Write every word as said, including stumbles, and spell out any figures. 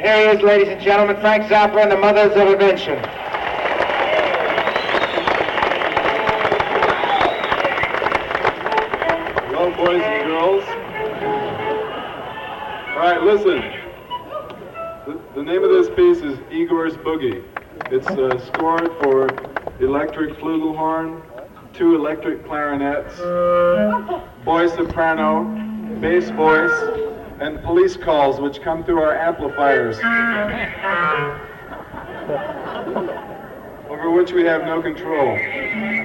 here he is, ladies and gentlemen, Frank Zappa and the Mothers of Invention. Well, boys and girls. All right, listen. The, the name of this piece is Igor's Boogie. It's uh, scored for electric flugelhorn, two electric clarinets, boy soprano, bass voice, and police calls which come through our amplifiers, over which we have no control.